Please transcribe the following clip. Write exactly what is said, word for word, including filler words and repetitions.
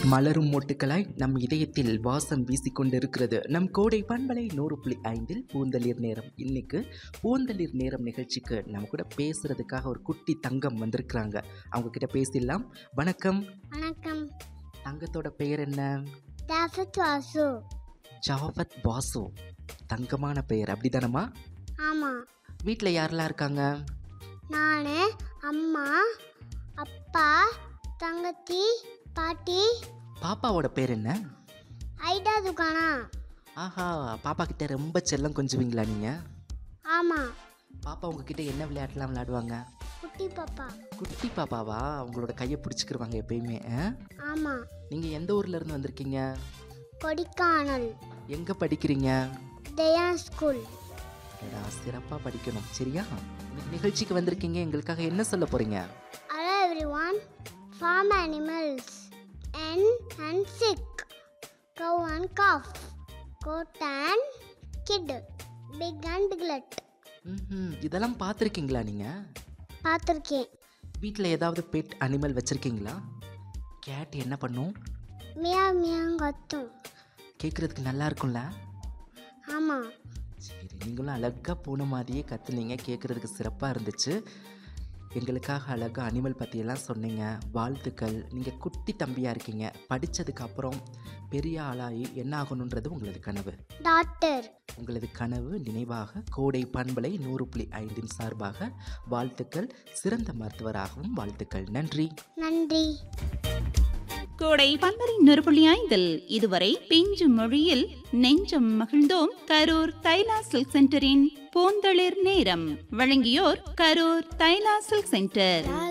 மலரும் மொட்டுக்களாய் நம் இதயத்தில் வாசம் வீசிக்கொண்டிருக்கிறது நம் கோடை பண்பலை நூறு புள்ளி ஐந்தில் பூந்தளிர் நேரம். இன்னைக்கு பூந்தளிர் நேரம் நிகழ்ச்சிக்கு நம்ம கூட பேசுறதுக்காக ஒரு குட்டி தங்கம் வந்திருக்கிறாங்க. அவங்க கிட்ட பேசிடலாம். வணக்கம். வணக்கம். தங்கத்தோட பெயர் என்ன? ஜாஃபத் வாசு. ஜாஃபத் வாசு, தங்கமான பெயர், அப்படிதானம்மா? ஆமா. வீட்டில் யாரெல்லாம் இருக்காங்க? நான், அம்மா, அப்பா, தங்கச்சி, பாட்டி. பாப்பாவோட பேர் என்ன? ஐடா துக்கானா. ஆஹா, பாப்பா கிட்ட ரொம்ப செல்லம் கொஞ்சுவீங்களா நீங்க? ஆமா. பாப்பா உங்ககிட்ட என்ன விளையாட்டுலாம் விளையாடுவாங்க? குட்டி பாப்பா. குட்டி பாப்பாவா? உங்களோட கையை பிடிச்சிக்கிருவாங்க எப்பயுமே. ஆமா. நீங்க எந்த ஊர்ல இருந்து வந்திருக்கீங்க? கொடைக்கானல். எங்க படிக்கிறீங்க? தயான் ஸ்கூல். ஏடா, சிறப்பா படிக்கணும், சரியா? இன்னைக்கு நிகழ்ச்சிக்கு வந்திருக்கீங்க, எங்களுக்காக என்ன சொல்ல போறீங்க? Hello everyone. Farm animals. Hen and chick. Cow and calf. Goat and kid. Pig and piglet. ம், இதெல்லாம் பார்த்துருக்கீங்களா நீங்க? பார்த்துருக்கேன். வீட்டில் ஏதாவது பெட் அனிமல் வச்சிருக்கீங்களா? கேட் என்ன பண்ணும்? மியா மியாங் கத்தும். கேட்குறதுக்கு நல்லா இருக்கும்ல? ஆமாம். சரி, நீங்களும் அழகாக போன மாதிரியே கற்றுனீங்க, கேட்குறதுக்கு சிறப்பாக இருந்துச்சு. எங்களுக்காக அழகாக அனிமல் பற்றியெல்லாம் சொன்னீங்க. வாழ்த்துக்கள். நீங்கள் குட்டி தம்பியாக இருக்கீங்க, படித்ததுக்கப்புறம் பெரிய ஆளாகி என்ன ஆகணுன்றது உங்களது கனவு. டாக்டர். உங்களது கனவு நினைவாக கோடை பண்பலை நூறு புள்ளி ஐந்தின் சார்பாக வாழ்த்துக்கள். சிறந்த மருத்துவராகவும் வாழ்த்துக்கள். நன்றி. நன்றி. கோடை பண்பலை நூறு புள்ளி ஐந்தில் இதுவரை பிஞ்சு மொழியில் நெஞ்சம் மகிழ்ந்தோம். கரூர் தைலா சில்க் சென்டரின் பூந்தளிர் நேரம் வழங்கியோர் கரூர் தைலா சில்க் சென்டர்.